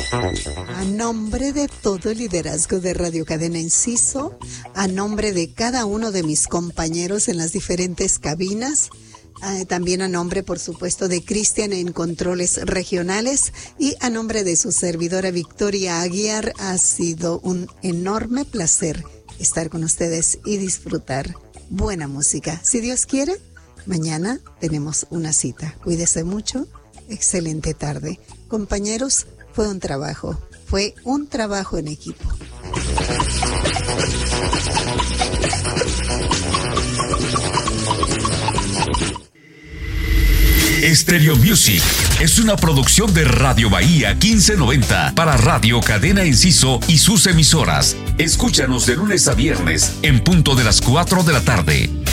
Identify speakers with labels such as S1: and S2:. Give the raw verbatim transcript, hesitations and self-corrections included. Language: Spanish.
S1: A nombre de todo el liderazgo de Radio Cadena Enciso, a nombre de cada uno de mis compañeros en las diferentes cabinas, eh, también a nombre, por supuesto, de Cristian en controles regionales y a nombre de su servidora Victoria Aguiar, ha sido un enorme placer estar con ustedes y disfrutar buena música. Si Dios quiere, mañana tenemos una cita. Cuídese mucho. Excelente tarde. Compañeros, fue un trabajo. Fue un trabajo en equipo.
S2: Stereo Music es una producción de Radio Bahía quince noventa para Radio Cadena Enciso y sus emisoras. Escúchanos de lunes a viernes en punto de las cuatro de la tarde.